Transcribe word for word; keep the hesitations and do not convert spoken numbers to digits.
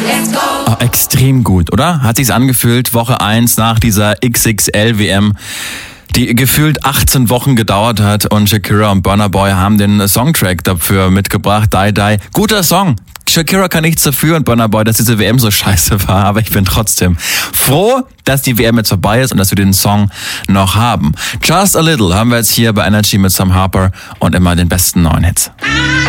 Oh, extrem gut, oder? Hat sich's angefühlt, Woche eins nach dieser X X L W M, die gefühlt achtzehn Wochen gedauert hat, und Shakira und Burna Boy haben den Songtrack dafür mitgebracht, Die Die. Guter Song. Shakira kann nichts dafür und Burna Boy, dass diese W M so scheiße war, aber ich bin trotzdem froh, dass die W M jetzt vorbei ist und dass wir den Song noch haben. Just a Little haben wir jetzt hier bei Energy mit Sam Harper und immer den besten neuen Hits.